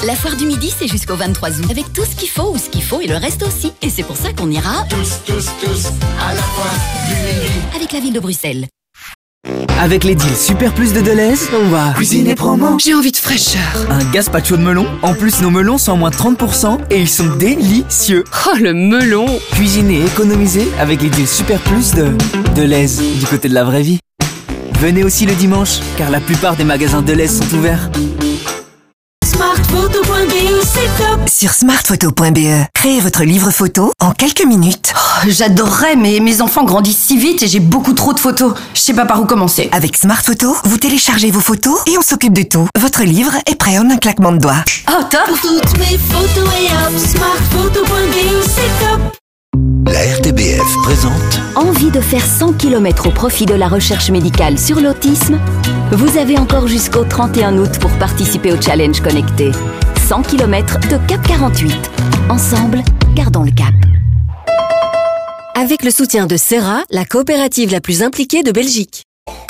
La foire du midi, c'est jusqu'au 23 août. Avec tout ce qu'il faut, ou ce qu'il faut, et le reste aussi. Et c'est pour ça qu'on ira tous à la foire du midi. Avec la ville de Bruxelles. Avec les deals Super Plus de Deleuze, on va cuisiner promo. J'ai envie de fraîcheur. Un gazpacho de melon. En plus, nos melons sont à moins 30% et ils sont délicieux. Oh, le melon. Cuisiner et économiser avec les deals Super Plus de Deleuze, du côté de la vraie vie. Venez aussi le dimanche, car la plupart des magasins Deleuze sont ouverts. Smartphoto.be, c'est top. Sur smartphoto.be, créez votre livre photo en quelques minutes. Oh, j'adorerais, mais mes enfants grandissent si vite et j'ai beaucoup trop de photos. Je sais pas par où commencer. Avec Smartphoto, vous téléchargez vos photos et on s'occupe de tout. Votre livre est prêt en un claquement de doigts. Oh, top. Pour toutes mes photos et hop, smartphoto.be, c'est top. La RTBF présente Envie de faire 100 km au profit de la recherche médicale sur l'autisme? Vous avez encore jusqu'au 31 août pour participer au challenge connecté. 100 km de Cap 48. Ensemble, gardons le cap. Avec le soutien de Serra, la coopérative la plus impliquée de Belgique.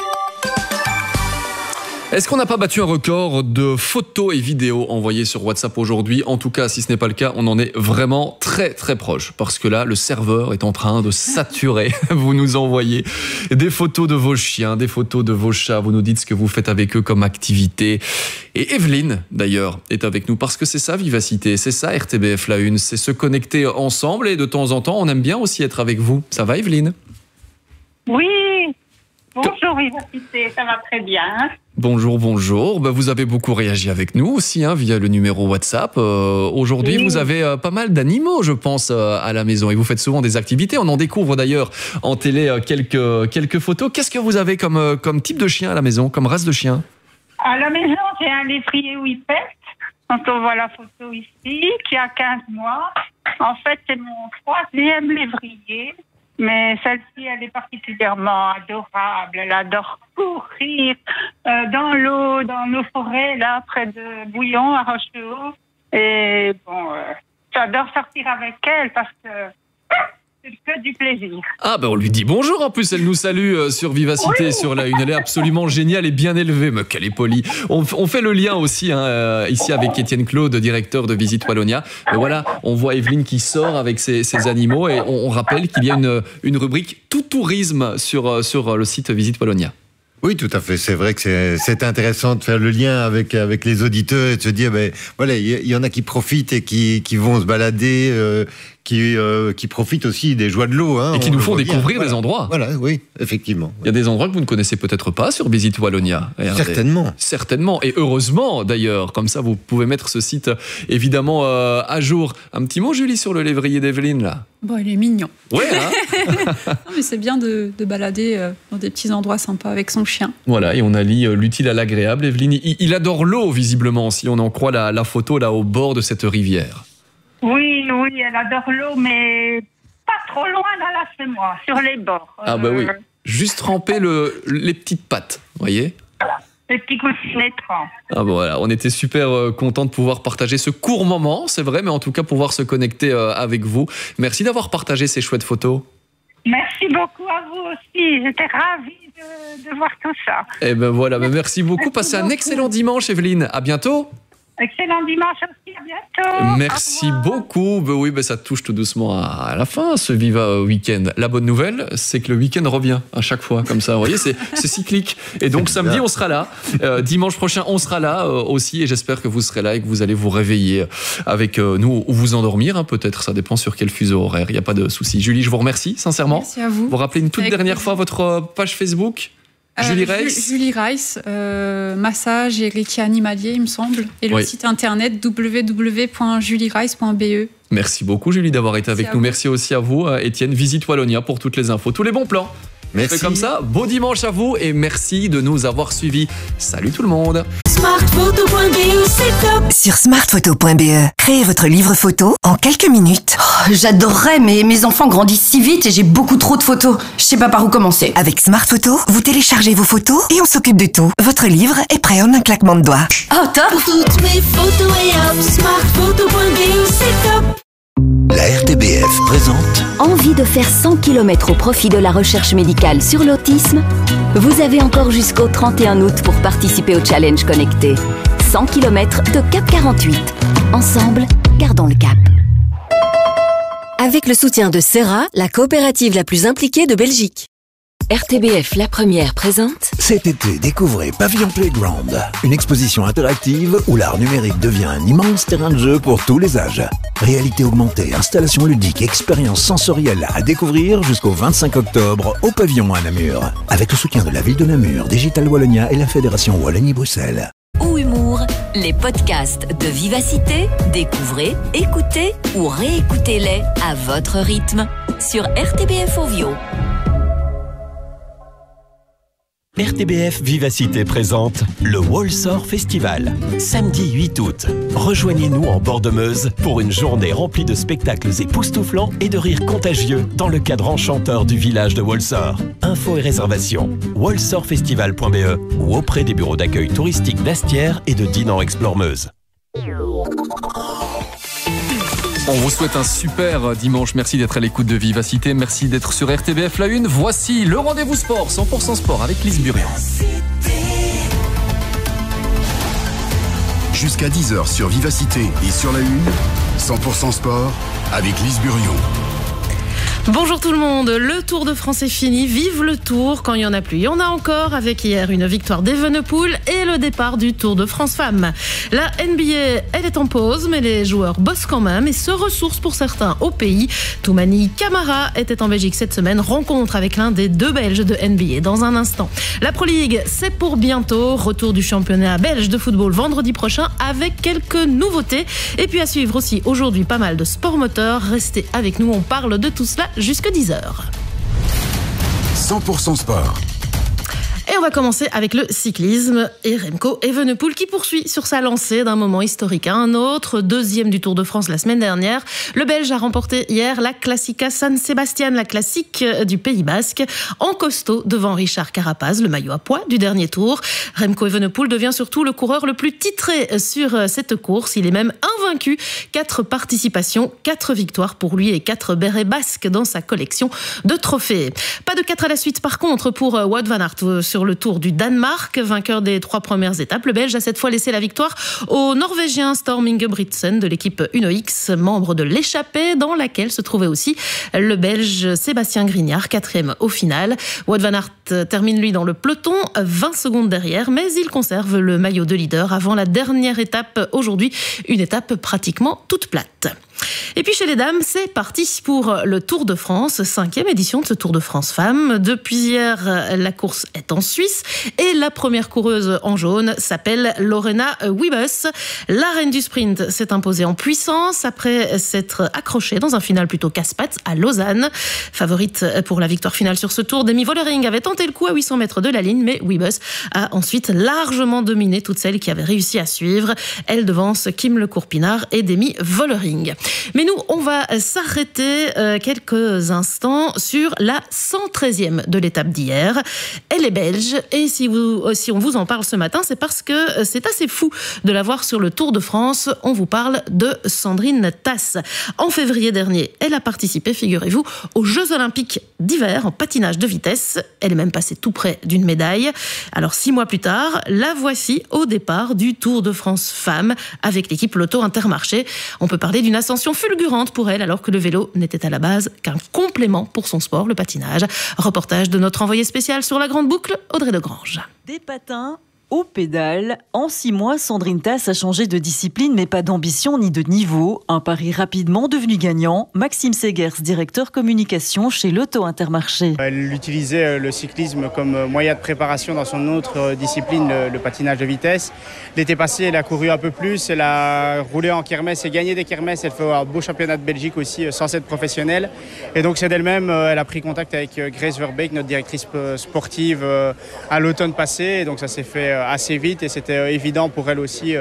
Est-ce qu'on n'a pas battu un record de photos et vidéos envoyées sur WhatsApp aujourd'hui? En tout cas, si ce n'est pas le cas, on en est vraiment très très proche. Parce que là, le serveur est en train de saturer. Vous nous envoyez des photos de vos chiens, des photos de vos chats. Vous nous dites ce que vous faites avec eux comme activité. Et Evelyne, d'ailleurs, est avec nous parce que c'est ça Vivacité, c'est ça RTBF La Une. C'est se connecter ensemble et de temps en temps, on aime bien aussi être avec vous. Ça va Evelyne? Oui. Bonjour Vivacité, ça va très bien. Bonjour. Vous avez beaucoup réagi avec nous aussi via le numéro WhatsApp. Aujourd'hui, oui. Vous avez pas mal d'animaux, je pense, à la maison et vous faites souvent des activités. On en découvre d'ailleurs en télé quelques photos. Qu'est-ce que vous avez comme type de chien à la maison, comme race de chien? À la maison, j'ai un lévrier Whippet, dont on voit la photo ici, qui a 15 mois. En fait, c'est mon 3e lévrier. Mais celle-ci, elle est particulièrement adorable. Elle adore courir dans l'eau, dans nos forêts, là, près de Bouillon, à Rochehaut. Et bon, j'adore sortir avec elle parce que c'est que du plaisir. Ah ben on lui dit bonjour, en plus elle nous salue sur Vivacité, oui. Sur La Une. Elle est absolument géniale et bien élevée, mais qu'elle est polie. On fait le lien aussi ici avec Étienne Claude, directeur de Visite Wallonia. Et voilà, on voit Evelyne qui sort avec ses animaux et on rappelle qu'il y a une rubrique tout tourisme sur le site Visite Wallonia. Oui, tout à fait. C'est vrai que c'est intéressant de faire le lien avec les auditeurs et de se dire, voilà, il y en a qui profitent et qui vont se balader, qui profitent aussi des joies de l'eau. Et qui nous font découvrir des endroits. Voilà, oui, effectivement. Il y a des endroits que vous ne connaissez peut-être pas sur Visite Wallonia. Certainement. Et heureusement, d'ailleurs. Comme ça, vous pouvez mettre ce site, évidemment, à jour. Un petit mot, Julie, sur le lévrier d'Evelyne, là. Bon, il est mignon. Ouais, Non, mais c'est bien de balader dans des petits endroits sympas avec son chien. Voilà, et on allie l'utile à l'agréable. Evelyne, il adore l'eau, visiblement, si on en croit la photo, là, au bord de cette rivière. Oui, elle adore l'eau, mais pas trop loin là chez moi, sur les bords. Ah bah oui, juste tremper les petites pattes, vous voyez ? Voilà, les petits coussinets trempes. Ah bon, voilà, on était super contents de pouvoir partager ce court moment, c'est vrai, mais en tout cas pouvoir se connecter avec vous. Merci d'avoir partagé ces chouettes photos. Merci beaucoup à vous aussi, j'étais ravie de voir tout ça. Et ben voilà, merci beaucoup, passez un excellent dimanche Evelyne, à bientôt. Excellent dimanche aussi, à bientôt. Merci beaucoup. Ça touche tout doucement à la fin, ce Viva Week-end. La bonne nouvelle, c'est que le week-end revient à chaque fois, comme ça. Vous voyez, c'est cyclique. Et donc, samedi, on sera là. Dimanche prochain, on sera là aussi. Et j'espère que vous serez là et que vous allez vous réveiller avec nous ou vous endormir. Peut-être, ça dépend sur quel fuseau horaire. Il n'y a pas de souci. Julie, je vous remercie, sincèrement. Merci à vous. Vous rappelez une toute dernière fois votre page Facebook ? Julie Rice. Julie Rice, massage et reiki animalier, il me semble. Et le site internet www.julierice.be. Merci beaucoup, Julie, d'avoir été avec nous. Merci aussi à vous, Étienne. Visite Wallonia pour toutes les infos, tous les bons plans. Merci. C'est comme ça. Beau dimanche à vous et merci de nous avoir suivis. Salut tout le monde. Smartphoto.be, c'est top. Sur smartphoto.be, créez votre livre photo en quelques minutes. Oh, j'adorerais, mais mes enfants grandissent si vite et j'ai beaucoup trop de photos. Je sais pas par où commencer. Avec Smartphoto, vous téléchargez vos photos et on s'occupe de tout. Votre livre est prêt en un claquement de doigts. Oh, top. Pour toutes mes photos et hop, smartphoto.be, c'est top. La RTBF présente Envie de faire 100 km au profit de la recherche médicale sur l'autisme? Vous avez encore jusqu'au 31 août pour participer au challenge connecté. 100 km de Cap 48. Ensemble, gardons le cap. Avec le soutien de Serra, la coopérative la plus impliquée de Belgique. RTBF La Première présente. Cet été, découvrez Pavillon Playground, une exposition interactive où l'art numérique devient un immense terrain de jeu pour tous les âges. Réalité augmentée, installations ludiques, expériences sensorielles à découvrir jusqu'au 25 octobre au Pavillon à Namur. Avec le soutien de la ville de Namur, Digital Wallonia et la Fédération Wallonie-Bruxelles. Ou humour, les podcasts de Vivacité, découvrez, écoutez ou réécoutez-les à votre rythme sur RTBF Ovio. RTBF Vivacité présente le Walsor Festival. Samedi 8 août, rejoignez-nous en bord de Meuse pour une journée remplie de spectacles époustouflants et de rires contagieux dans le cadre enchanteur du village de Walsor. Infos et réservations, walsorfestival.be ou auprès des bureaux d'accueil touristique d'Astières et de Dinan Explore Meuse. On vous souhaite un super dimanche. Merci d'être à l'écoute de Vivacité. Merci d'être sur RTBF La Une. Voici le rendez-vous sport, 100% sport avec Lise Burian. Jusqu'à 10h sur Vivacité et sur La Une, 100% sport avec Lise Burian. Bonjour tout le monde, le Tour de France est fini, vive le Tour quand il n'y en a plus. Il y en a encore avec hier une victoire d'Evenepoel et le départ du Tour de France Femmes. La NBA, elle est en pause, mais les joueurs bossent quand même et se ressourcent pour certains au pays. Toumani Camara était en Belgique cette semaine, rencontre avec l'un des deux Belges de NBA dans un instant. La Pro League, c'est pour bientôt, retour du championnat belge de football vendredi prochain avec quelques nouveautés. Et puis à suivre aussi aujourd'hui pas mal de sport moteur. Restez avec nous, on parle de tout cela jusqu'à 10h. 100% sport. Et on va commencer avec le cyclisme et Remco Evenepoel qui poursuit sur sa lancée d'un moment historique à un autre. Deuxième du Tour de France la semaine dernière, le Belge a remporté hier la Classica San Sebastian, la classique du Pays Basque, en costaud devant Richard Carapaz, le maillot à pois du dernier tour. Remco Evenepoel devient surtout le coureur le plus titré sur cette course. Il est même invaincu. 4 participations, 4 victoires pour lui et 4 bérets basques dans sa collection de trophées. Pas de 4 à la suite par contre pour Wout van Aert sur le Tour du Danemark, vainqueur des 3 premières étapes. Le Belge a cette fois laissé la victoire au Norvégien Storm Ingebrigtsen de l'équipe Uno X, membre de l'échappée dans laquelle se trouvait aussi le Belge Sébastien Grignard, 4e au final. Wout van Aert termine lui dans le peloton, 20 secondes derrière, mais il conserve le maillot de leader avant la dernière étape aujourd'hui, une étape pratiquement toute plate. Et puis chez les dames, c'est parti pour le Tour de France, 5e édition de ce Tour de France Femmes. Depuis hier, la course est en Suisse et la première coureuse en jaune s'appelle Lorena Wiebes. La reine du sprint s'est imposée en puissance après s'être accrochée dans un final plutôt casse-pattes à Lausanne. Favorite pour la victoire finale sur ce Tour, Demi Vollering avait tenté le coup à 800 mètres de la ligne, mais Wiebes a ensuite largement dominé toutes celles qui avaient réussi à suivre. Elle devance Kim Le Courpinard et Demi Vollering. Mais nous, on va s'arrêter quelques instants sur la 113e de l'étape d'hier. Elle est belge et si on vous en parle ce matin, c'est parce que c'est assez fou de la voir sur le Tour de France. On vous parle de Sandrine Tass. En février dernier, elle a participé, figurez-vous, aux Jeux Olympiques d'hiver en patinage de vitesse. Elle est même passée tout près d'une médaille. Alors 6 mois plus tard, la voici au départ du Tour de France Femmes avec l'équipe Lotto Intermarché. On peut parler d'une ascension fulgurante pour elle alors que le vélo n'était à la base qu'un complément pour son sport, le patinage. Reportage de notre envoyé spécial sur la Grande Boucle, Audrey Degrange. Des patins aux pédales. En 6 mois, Sandrine Tass a changé de discipline, mais pas d'ambition ni de niveau. Un pari rapidement devenu gagnant. Maxime Segers, directeur communication chez Lotto Intermarché. Elle utilisait le cyclisme comme moyen de préparation dans son autre discipline, le patinage de vitesse. L'été passé, elle a couru un peu plus, elle a roulé en kermesse et gagné des kermesses. Elle fait un beau championnat de Belgique aussi, sans être professionnelle. Et donc c'est d'elle-même, elle a pris contact avec Grace Verbeek, notre directrice sportive, à l'automne passé. Et donc ça s'est fait assez vite et c'était évident pour elle aussi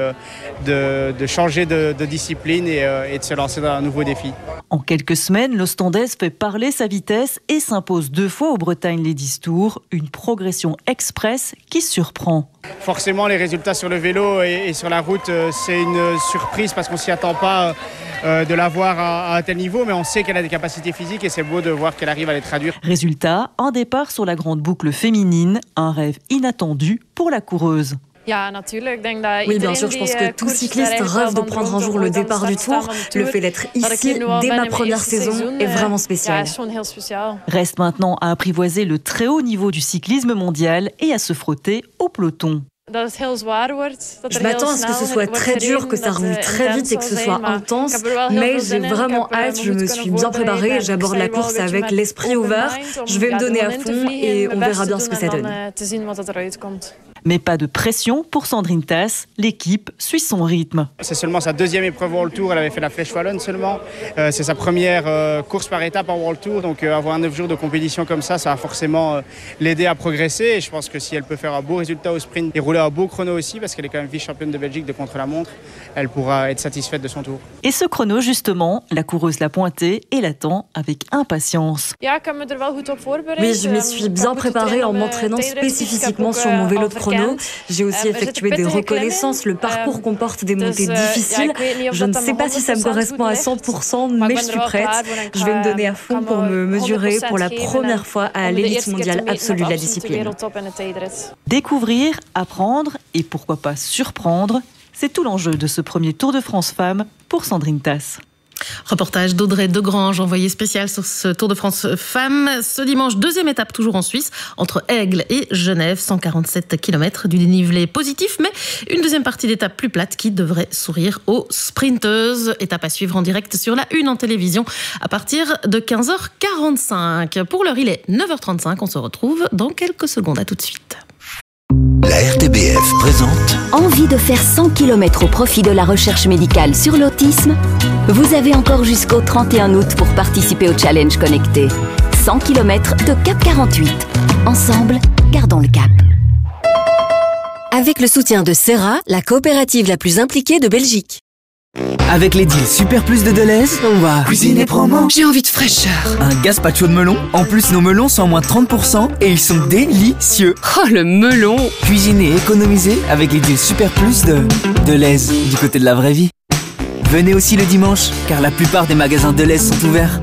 de changer de discipline et de se lancer dans un nouveau défi. En quelques semaines, l'Ostandaise fait parler sa vitesse et s'impose 2 fois au Bretagne Ladies Tour, une progression express qui surprend. Forcément, les résultats sur le vélo et sur la route, c'est une surprise parce qu'on ne s'y attend pas de la voir à un tel niveau, mais on sait qu'elle a des capacités physiques et c'est beau de voir qu'elle arrive à les traduire. Résultat, un départ sur la Grande Boucle féminine, un rêve inattendu pour la coureuse. Oui, bien sûr, je pense que tout cycliste rêve de prendre un jour le départ du Tour. Le fait d'être ici dès ma première saison est vraiment spécial. Reste maintenant à apprivoiser le très haut niveau du cyclisme mondial et à se frotter au peloton. Je m'attends à ce que ce soit très dur, que ça roule très vite et que ce soit intense, mais j'ai vraiment hâte, je me suis bien préparée, j'aborde la course avec l'esprit ouvert, je vais me donner à fond et on verra bien ce que ça donne. Mais pas de pression pour Sandrine Tass, l'équipe suit son rythme. C'est seulement sa deuxième épreuve World Tour, elle avait fait la Flèche Wallonne seulement. C'est sa première course par étape en World Tour, donc avoir 9 jours de compétition comme ça va forcément l'aider à progresser. Et je pense que si elle peut faire un beau résultat au sprint et rouler un beau chrono aussi, parce qu'elle est quand même vice-championne de Belgique de contre-la-montre, elle pourra être satisfaite de son tour. Et ce chrono, justement, la coureuse l'a pointé et l'attend avec impatience. Oui, je m'y suis bien préparée en m'entraînant spécifiquement sur mon vélo de chrono. J'ai aussi effectué des reconnaissances. Le parcours comporte des montées difficiles. Je ne sais pas si ça me correspond à 100%, mais je suis prête. Je vais me donner à fond pour me mesurer pour la première fois à l'élite mondiale absolue de la discipline. Découvrir, apprendre et pourquoi pas surprendre, c'est tout l'enjeu de ce premier Tour de France Femmes pour Sandrine Tass. Reportage d'Audrey Degrange, envoyé spécial sur ce Tour de France Femmes. Ce dimanche, deuxième étape toujours en Suisse, entre Aigle et Genève, 147 km du dénivelé positif, mais une deuxième partie d'étape plus plate qui devrait sourire aux sprinteuses. Étape à suivre en direct sur la 1 en télévision à partir de 15h45. Pour l'heure, il est 9h35, on se retrouve dans quelques secondes. À tout de suite. La RTBF présente. Envie de faire 100 km au profit de la recherche médicale sur l'autisme? Vous avez encore jusqu'au 31 août pour participer au challenge connecté. 100 km de Cap 48. Ensemble, gardons le cap. Avec le soutien de Serra, la coopérative la plus impliquée de Belgique. Avec les deals Super Plus de Deleuze, on va cuisiner promo. J'ai envie de fraîcheur. Un gazpacho de melon. En plus, nos melons sont à moins 30% et ils sont délicieux. Oh, le melon! Cuisiner et économiser avec les deals Super Plus de Deleuze, du côté de la vraie vie. Venez aussi le dimanche, car la plupart des magasins Deleuze sont ouverts.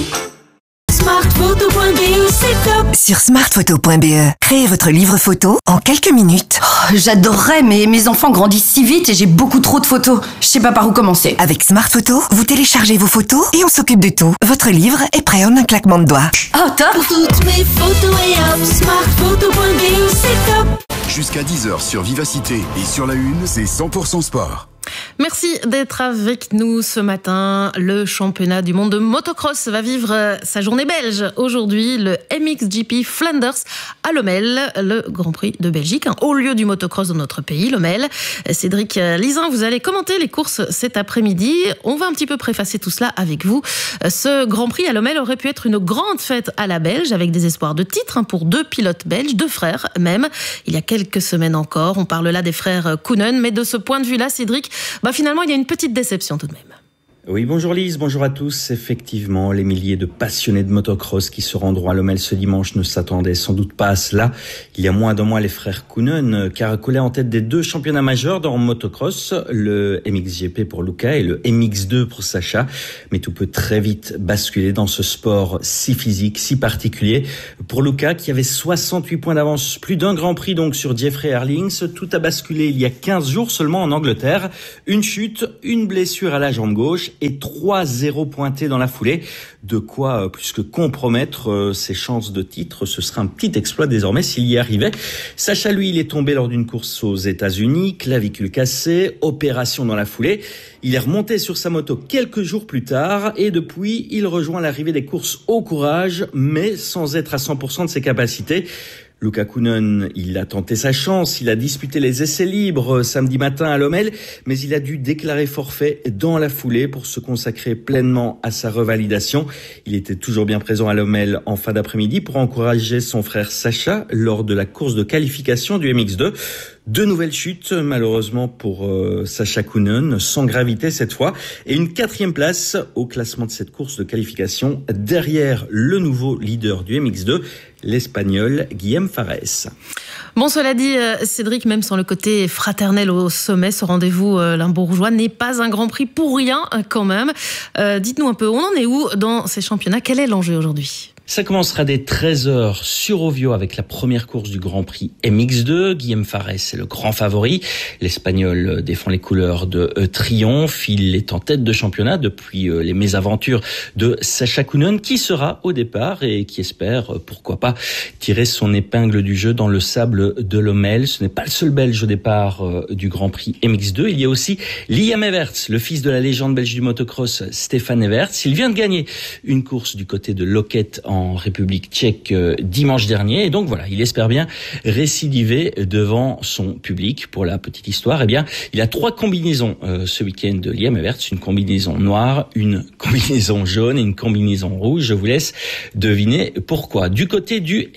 Smartphoto.be, c'est top. Sur smartphoto.be, créez votre livre photo en quelques minutes. Oh, j'adorerais, mais mes enfants grandissent si vite et j'ai beaucoup trop de photos. Je sais pas par où commencer. Avec Smartphoto, vous téléchargez vos photos et on s'occupe de tout. Votre livre est prêt en un claquement de doigts. Oh, top! Pour toutes mes photos et hop, smartphoto.be, c'est top. Jusqu'à 10h sur Vivacité et sur la 1, c'est 100% sport. Merci d'être avec nous ce matin. Le championnat du monde de motocross va vivre sa journée belge. Aujourd'hui, le MXGP Flanders à Lommel, le Grand Prix de Belgique, un haut lieu du motocross dans notre pays, Lommel. Cédric Lizin, vous allez commenter les courses cet après-midi. On va un petit peu préfacer tout cela avec vous. Ce Grand Prix à Lommel aurait pu être une grande fête à la belge, avec des espoirs de titre pour deux pilotes belges, deux frères même. Il y a quelques semaines encore, on parle là des frères Koonen, mais de ce point de vue-là, Cédric, finalement, il y a une petite déception tout de même. Oui, bonjour Lise, bonjour à tous. Effectivement, les milliers de passionnés de motocross qui se rendront à Lommel ce dimanche ne s'attendaient sans doute pas à cela. Il y a moins d'un mois, les frères Koonen caracolaient en tête des deux championnats majeurs dans motocross, le MXGP pour Luca et le MX2 pour Sacha. Mais tout peut très vite basculer dans ce sport si physique, si particulier. Pour Luca, qui avait 68 points d'avance, plus d'un Grand Prix donc sur Jeffrey Herlings, tout a basculé il y a 15 jours seulement en Angleterre. Une chute, une blessure à la jambe gauche et 3-0 pointés dans la foulée. De quoi plus que compromettre ses chances de titre. Ce sera un petit exploit désormais s'il y arrivait. Sacha, lui, il est tombé lors d'une course aux États-Unis, clavicule cassée, opération dans la foulée. Il est remonté sur sa moto quelques jours plus tard et depuis, il rejoint l'arrivée des courses au courage, mais sans être à 100% de ses capacités. Luca Koonen, il a tenté sa chance, il a disputé les essais libres samedi matin à Lommel, mais il a dû déclarer forfait dans la foulée pour se consacrer pleinement à sa revalidation. Il était toujours bien présent à Lommel en fin d'après-midi pour encourager son frère Sacha lors de la course de qualification du MX2. Deux nouvelles chutes, malheureusement pour Sacha Koonen, sans gravité cette fois, et une 4e place au classement de cette course de qualification, derrière le nouveau leader du MX2, l'Espagnol Guillem Fares. Bon, cela dit, Cédric, même sans le côté fraternel au sommet, ce rendez-vous limbourgeois n'est pas un Grand Prix pour rien quand même. Dites-nous un peu, on en est où dans ces championnats? Quel est l'enjeu aujourd'hui? Ça commencera dès 13h sur Ovio avec la première course du Grand Prix MX2. Guillaume Farès est le grand favori. L'Espagnol défend les couleurs de triomphe. Il est en tête de championnat depuis les mésaventures de Sacha Koenen, qui sera au départ et qui espère, pourquoi pas, tirer son épingle du jeu dans le sable de Lommel. Ce n'est pas le seul Belge au départ du Grand Prix MX2. Il y a aussi Liam Everts, le fils de la légende belge du motocross Stéphane Everts. Il vient de gagner une course du côté de Loket en République tchèque dimanche dernier. Et donc voilà, il espère bien récidiver devant son public. Pour la petite histoire, eh bien, il a 3 combinaisons ce week-end de Liam Everts. Une combinaison noire, une combinaison jaune et une combinaison rouge. Je vous laisse deviner pourquoi. Du côté du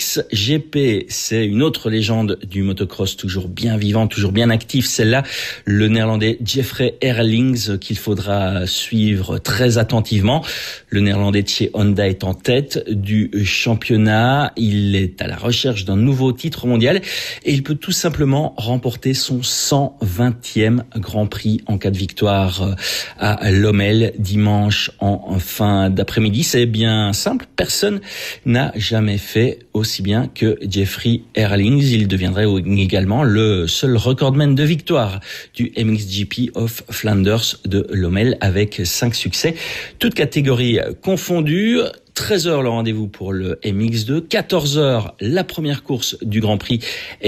MXGP, c'est une autre légende du motocross, toujours bien vivant, toujours bien actif. Celle-là, le néerlandais Jeffrey Herlings, qu'il faudra suivre très attentivement. Le néerlandais de chez Honda est en tête du championnat. Il est à la recherche d'un nouveau titre mondial et il peut tout simplement remporter son 120e Grand Prix en cas de victoire à Lommel dimanche en fin d'après-midi. C'est bien simple, personne n'a jamais fait aussi bien que Jeffrey Herlings. Il deviendrait également le seul recordman de victoire du MXGP of Flanders de Lommel avec 5 succès, toutes catégories confondues. 13h le rendez-vous pour le MX2, 14h la première course du Grand Prix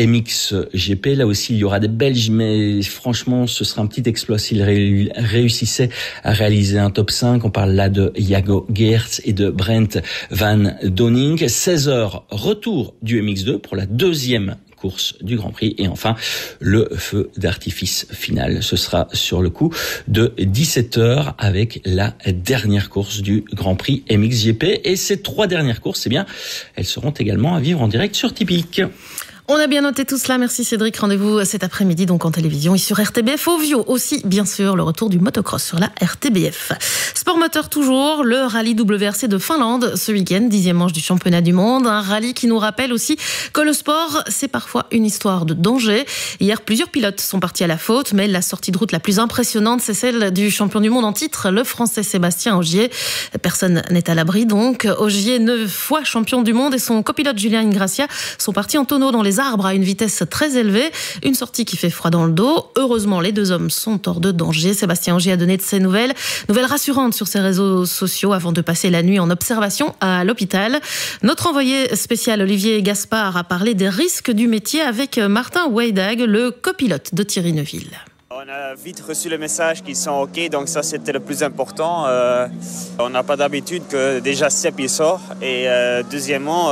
MXGP. Là aussi il y aura des Belges, mais franchement ce sera un petit exploit s'ils réussissaient à réaliser un top 5. On parle là de Jago Geerts et de Brent Van Donning. 16h retour du MX2 pour la deuxième course du Grand Prix. Et enfin, le feu d'artifice final. Ce sera sur le coup de 17h avec la dernière course du Grand Prix MXGP. Et ces 3 dernières courses, eh bien, elles seront également à vivre en direct sur Tipeee. On a bien noté tout cela, merci Cédric. Rendez-vous cet après-midi donc en télévision et sur RTBF Ovio aussi, bien sûr, le retour du motocross sur la RTBF. Sport moteur toujours, le rallye WRC de Finlande ce week-end, 10e manche du championnat du monde. Un rallye qui nous rappelle aussi que le sport, c'est parfois une histoire de danger. Hier, plusieurs pilotes sont partis à la faute, mais la sortie de route la plus impressionnante, c'est celle du champion du monde en titre, le Français Sébastien Ogier. Personne n'est à l'abri donc. Ogier, 9 fois champion du monde, et son copilote Julien Ingrassia sont partis en tonneau dans les arbres à une vitesse très élevée. Une sortie qui fait froid dans le dos. Heureusement, les 2 hommes sont hors de danger. Sébastien Ogier a donné de ses nouvelles rassurantes sur ses réseaux sociaux avant de passer la nuit en observation à l'hôpital. Notre envoyé spécial Olivier Gaspard a parlé des risques du métier avec Martin Weidag, le copilote de Thierry Neuville. On a vite reçu le message qu'ils sont OK, donc ça c'était le plus important. On n'a pas d'habitude que déjà Sepp il sort. Et deuxièmement,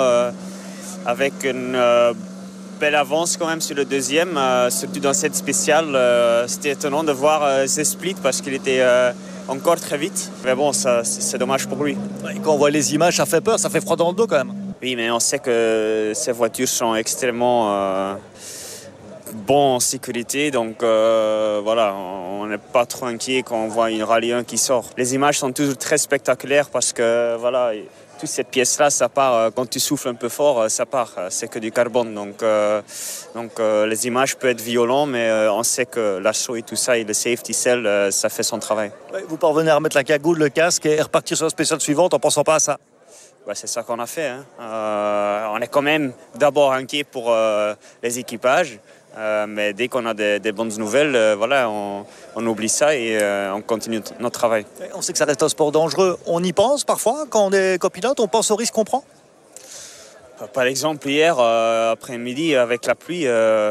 avec une belle avance quand même sur le deuxième, surtout dans cette spéciale, c'était étonnant de voir ces splits parce qu'il était encore très vite. Mais bon, ça, c'est dommage pour lui. Et quand on voit les images, ça fait peur, ça fait froid dans le dos quand même. Oui, mais on sait que ces voitures sont extrêmement bonnes en sécurité, donc voilà, on n'est pas trop inquiet quand on voit une Rallye 1 qui sort. Les images sont toujours très spectaculaires parce que voilà, toute cette pièce-là, ça part, quand tu souffles un peu fort, ça part, c'est que du carbone. Donc les images peuvent être violentes, mais on sait que l'assaut et tout ça, et le safety cell, ça fait son travail. Ouais, vous parvenez à remettre la cagoule, le casque et repartir sur la spéciale suivante en pensant pas à ça? Ouais, c'est ça qu'on a fait. On est quand même d'abord inquiet pour les équipages. Mais dès qu'on a des bonnes nouvelles, voilà, on oublie ça et on continue notre travail. On sait que ça reste un sport dangereux. On y pense parfois quand on est copilote, on pense au risque qu'on prend? Par exemple, hier après-midi avec la pluie,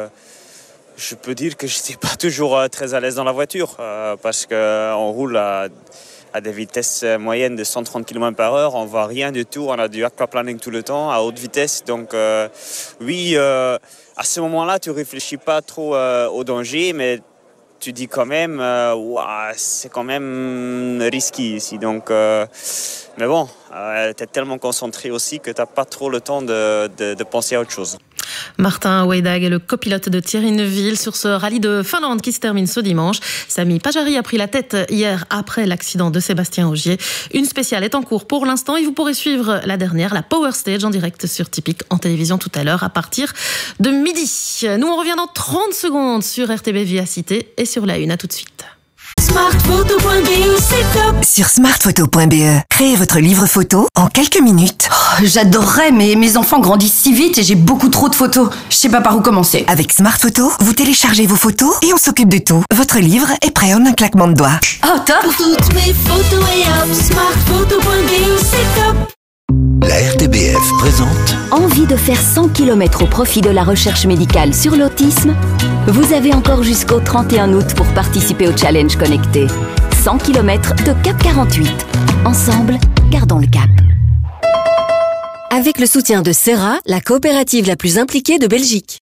je peux dire que je n'étais pas toujours très à l'aise dans la voiture parce qu'on roule à des vitesses moyennes de 130 km/h, on ne voit rien du tout, on a du aquaplaning tout le temps à haute vitesse. Donc oui, à ce moment-là, tu ne réfléchis pas trop au danger, mais tu dis quand même, c'est quand même risqué ici. Donc, mais bon, tu es tellement concentré aussi que tu n'as pas trop le temps de penser à autre chose. Martin Weidag est le copilote de Thierry Neuville sur ce rallye de Finlande qui se termine ce dimanche. Sami Pajari a pris la tête hier après l'accident de Sébastien Ogier. Une spéciale est en cours pour l'instant et vous pourrez suivre la dernière, la Power Stage, en direct sur Tipeee en télévision tout à l'heure à partir de midi. Nous, on revient dans 30 secondes sur RTB Vivacité et sur la Une. À tout de suite. smartphoto.be, c'est top. Sur smartphoto.be, créez votre livre photo en quelques minutes. Oh, j'adorerais, mais mes enfants grandissent si vite et j'ai beaucoup trop de photos. Je sais pas par où commencer. Avec Smartphoto, vous téléchargez vos photos et on s'occupe de tout. Votre livre est prêt en un claquement de doigts. Oh, top. Pour toutes mes photos et hop, smartphoto.be, c'est top. La RTBF présente Envie de faire 100 km au profit de la recherche médicale sur l'autisme? Vous avez encore jusqu'au 31 août pour participer au challenge connecté. 100 km de Cap 48. Ensemble, gardons le cap. Avec le soutien de Serra, la coopérative la plus impliquée de Belgique.